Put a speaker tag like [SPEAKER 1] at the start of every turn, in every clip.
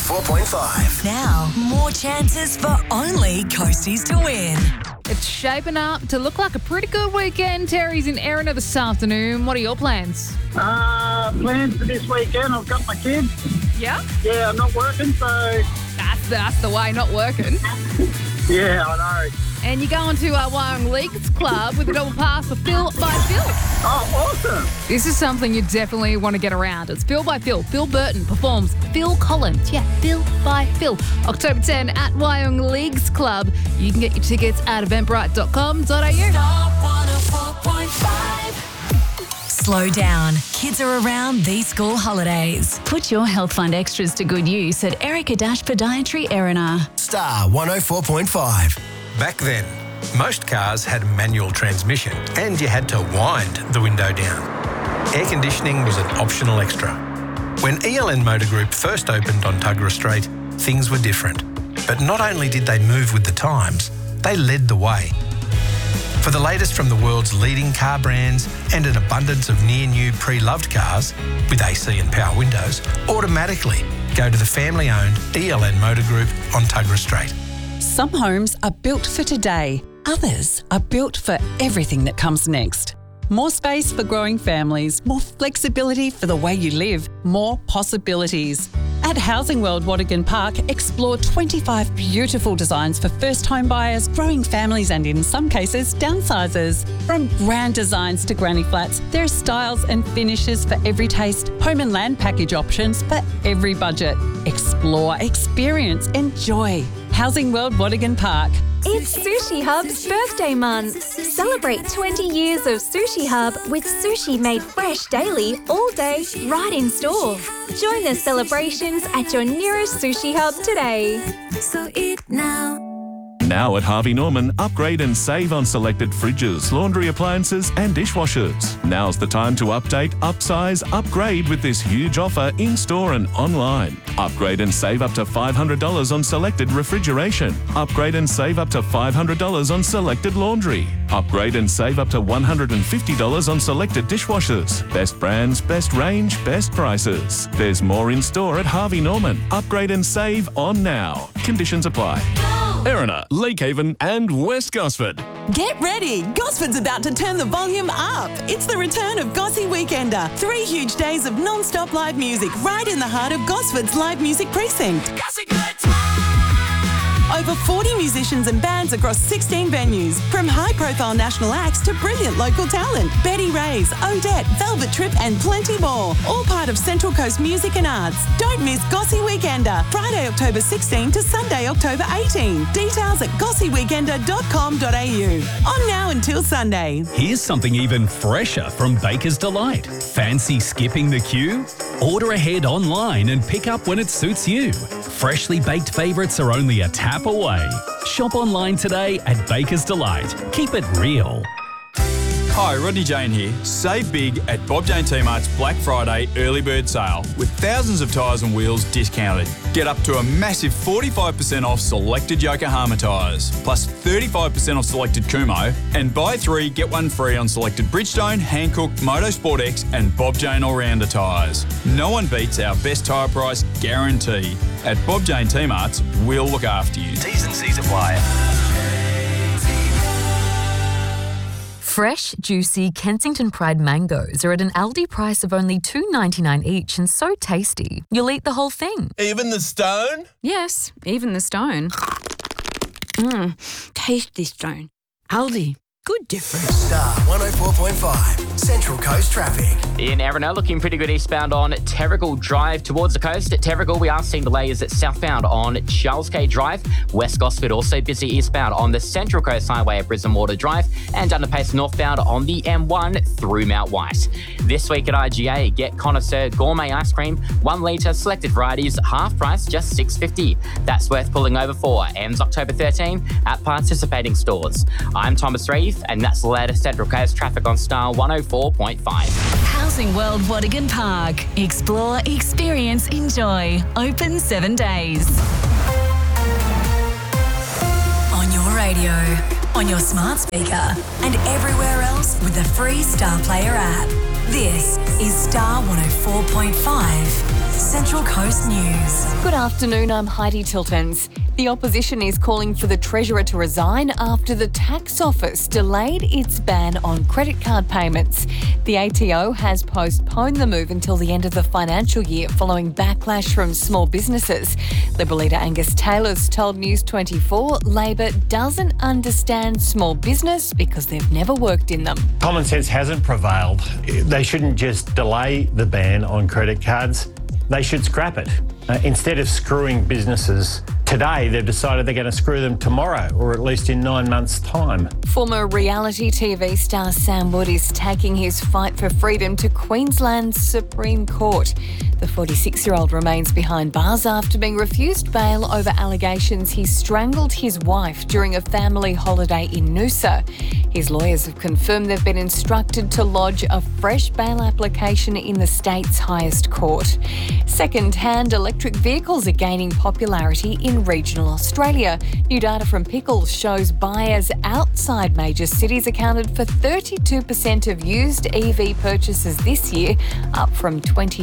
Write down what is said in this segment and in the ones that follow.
[SPEAKER 1] 104.5.
[SPEAKER 2] Now, more chances for only Coasties to win.
[SPEAKER 3] It's shaping up to look like a pretty good weekend. Terry's in Erina this afternoon. What are your plans?
[SPEAKER 4] Plans for this weekend, I've got my kids.
[SPEAKER 3] Yeah?
[SPEAKER 4] Yeah, I'm not working, so...
[SPEAKER 3] That's the way, not working.
[SPEAKER 4] Yeah, I know.
[SPEAKER 3] And you're going to Wyong Leagues Club with a double pass for Phil by Phil.
[SPEAKER 4] Oh, awesome.
[SPEAKER 3] This is something you definitely want to get around. It's Phil by Phil. Phil Burton performs Phil Collins. Yeah, Phil by Phil. October 10 at Wyong Leagues Club. You can get your tickets at eventbrite.com.au.
[SPEAKER 2] Slow down. Kids are around these school holidays.
[SPEAKER 5] Put your health fund extras to good use at Erica Podiatry Erina.
[SPEAKER 1] Star 104.5.
[SPEAKER 6] Back then, most cars had a manual transmission and you had to wind the window down. Air conditioning was an optional extra. When ELN Motor Group first opened on Tuggerah Street, things were different. But not only did they move with the times, they led the way. For the latest from the world's leading car brands and an abundance of near-new pre-loved cars with AC and power windows, automatically go to the family-owned ELN Motor Group on Tuggerah Street.
[SPEAKER 7] Some homes are built for today. Others are built for everything that comes next. More space for growing families, more flexibility for the way you live, more possibilities. At Housing World Watergan Park, explore 25 beautiful designs for first home buyers, growing families and, in some cases, downsizers. From grand designs to granny flats, there are styles and finishes for every taste, home and land package options for every budget. Explore, experience, enjoy. Housing World Watergan Park.
[SPEAKER 8] It's Sushi Hub's birthday month. Celebrate 20 years of Sushi Hub with sushi made fresh daily, all day, right in store. Join the celebrations at your nearest Sushi Hub today. So eat now.
[SPEAKER 9] Now at Harvey Norman, upgrade and save on selected fridges, laundry appliances and dishwashers. Now's the time to update, upsize, upgrade with this huge offer in-store and online. Upgrade and save up to $500 on selected refrigeration. Upgrade and save up to $500 on selected laundry. Upgrade and save up to $150 on selected dishwashers. Best brands, best range, best prices. There's more in-store at Harvey Norman. Upgrade and save on now. Conditions apply.
[SPEAKER 10] Erina, Lakehaven and West Gosford.
[SPEAKER 11] Get ready! Gosford's about to turn the volume up. It's the return of Gossy Weekender. 3 huge days of non-stop live music right in the heart of Gosford's live music precinct. Over 40 musicians and bands across 16 venues, from high-profile national acts to brilliant local talent. Betty Ray's, Odette, Velvet Trip and plenty more. All part of Central Coast Music and Arts. Don't miss Gossy Weekender, Friday, October 16 to Sunday, October 18. Details at gossyweekender.com.au. On now until Sunday.
[SPEAKER 12] Here's something even fresher from Baker's Delight. Fancy skipping the queue? Order ahead online and pick up when it suits you. Freshly baked favourites are only a tap away. Shop online today at Baker's Delight. Keep it real.
[SPEAKER 13] Hi, Rodney Jane here. Save big at Bob Jane T-Mart's Black Friday early bird sale with thousands of tyres and wheels discounted. Get up to a massive 45% off selected Yokohama tyres, plus 35% off selected Kumho, and buy 3, get 1 free on selected Bridgestone, Hankook, Motorsport X and Bob Jane All-Rounder tyres. No one beats our best tyre price guarantee. At Bob Jane T-Mart's, we'll look after you.
[SPEAKER 1] T's and C's apply.
[SPEAKER 14] Fresh, juicy Kensington Pride mangoes are at an Aldi price of only $2.99 each and so tasty. You'll eat the whole thing.
[SPEAKER 15] Even the stone?
[SPEAKER 16] Yes, even the stone. Tasty stone. Aldi. Good difference.
[SPEAKER 1] Star 104.5, Central Coast Traffic.
[SPEAKER 17] In Erina, looking pretty good eastbound on Terrigal Drive towards the coast. At Terrigal, we are seeing delays at southbound on Charles K Drive. West Gosford also busy eastbound on the Central Coast Highway at Brisbane Water Drive and underpace northbound on the M1 through Mount White. This week at IGA, get Connoisseur Gourmet Ice Cream, 1 litre, selected varieties, half price, just $6.50. That's worth pulling over for. Ends October 13 at participating stores. I'm Thomas Reeve, and that's the latest Central Coast traffic on Star 104.5.
[SPEAKER 2] Housing World Watergan Park. Explore, experience, enjoy. Open 7 days. On your radio, on your smart speaker, and everywhere else with the free Star Player app. This is Star 104.5.
[SPEAKER 1] Central Coast News.
[SPEAKER 15] Good afternoon, I'm Heidi Tiltons. The opposition is calling for the Treasurer to resign after the Tax Office delayed its ban on credit card payments. The ATO has postponed the move until the end of the financial year following backlash from small businesses. Liberal leader Angus Taylor's told News 24 Labor doesn't understand small business because they've never worked in them.
[SPEAKER 18] Common sense hasn't prevailed. They shouldn't just delay the ban on credit cards. They should scrap it. Instead of screwing businesses today, they've decided they're going to screw them tomorrow, or at least in 9 months' time.
[SPEAKER 15] Former reality TV star Sam Wood is taking his fight for freedom to Queensland's Supreme Court. The 46-year-old remains behind bars after being refused bail over allegations he strangled his wife during a family holiday in Noosa. His lawyers have confirmed they've been instructed to lodge a fresh bail application in the state's highest court. Second-hand electric vehicles are gaining popularity in regional Australia. New data from Pickles shows buyers outside major cities accounted for 32% of used EV purchases this year, up from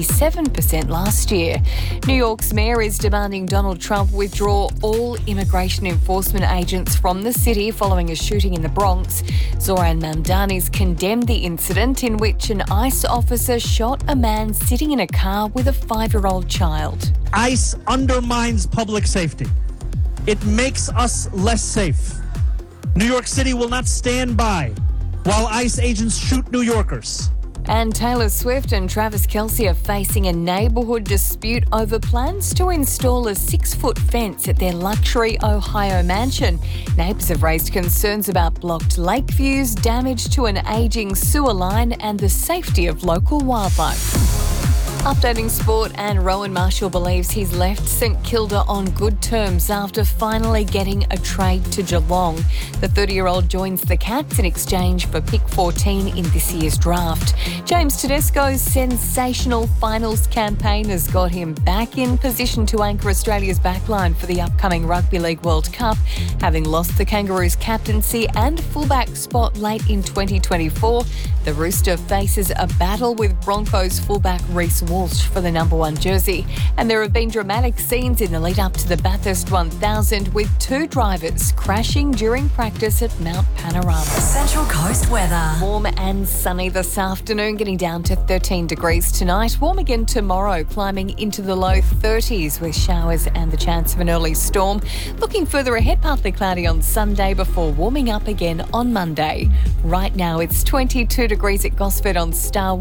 [SPEAKER 15] 27% last year. New York's mayor is demanding Donald Trump withdraw all immigration enforcement agents from the city following a shooting in the Bronx. Zoran Mamdani's condemned the incident in which an ICE officer shot a man sitting in a car with a 5-year-old child.
[SPEAKER 19] ICE undermines public safety. It makes us less safe. New York City will not stand by while ICE agents shoot New Yorkers.
[SPEAKER 15] And Taylor Swift and Travis Kelce are facing a neighbourhood dispute over plans to install a 6-foot fence at their luxury Ohio mansion. Neighbours have raised concerns about blocked lake views, damage to an ageing sewer line and the safety of local wildlife. Updating sport, and Rowan Marshall believes he's left St Kilda on good terms after finally getting a trade to Geelong. The 30-year-old joins the Cats in exchange for pick 14 in this year's draft. James Tedesco's sensational finals campaign has got him back in position to anchor Australia's backline for the upcoming Rugby League World Cup. Having lost the Kangaroos' captaincy and fullback spot late in 2024, the Rooster faces a battle with Broncos fullback Reece Walsh for the number 1 jersey. And there have been dramatic scenes in the lead up to the Bathurst 1000 with 2 drivers crashing during practice at Mount Panorama.
[SPEAKER 1] Central Coast weather.
[SPEAKER 15] Warm and sunny this afternoon, getting down to 13 degrees tonight. Warm again tomorrow, climbing into the low 30s with showers and the chance of an early storm. Looking further ahead, partly cloudy on Sunday before warming up again on Monday. Right now it's 22 degrees at Gosford on Star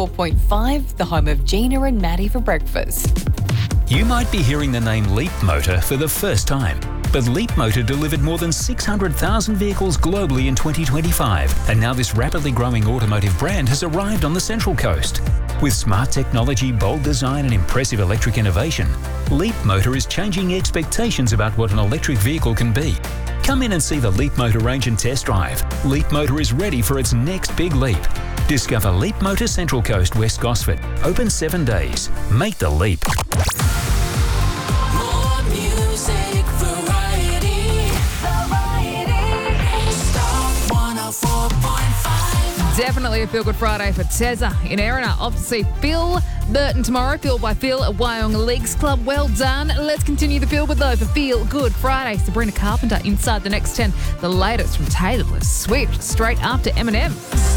[SPEAKER 15] 104.5, the home of Gina and Maddie for breakfast.
[SPEAKER 12] You might be hearing the name Leap Motor for the first time. But Leap Motor delivered more than 600,000 vehicles globally in 2025. And now this rapidly growing automotive brand has arrived on the Central Coast. With smart technology, bold design and impressive electric innovation, Leap Motor is changing expectations about what an electric vehicle can be. Come in and see the Leap Motor range and test drive. Leap Motor is ready for its next big leap. Discover Leap Motor Central Coast, West Gosford. Open 7 days. Make the leap.
[SPEAKER 1] More music, variety. Star 104.5.
[SPEAKER 3] Definitely a Feel Good Friday for Tezza in Erina. Off to see Phil Burton tomorrow. Feel by Phil at Wyong Leagues Club. Well done. Let's continue the Feel Good though for Feel Good Friday. Sabrina Carpenter inside the next 10. The latest from Taylor Swift straight after Eminem.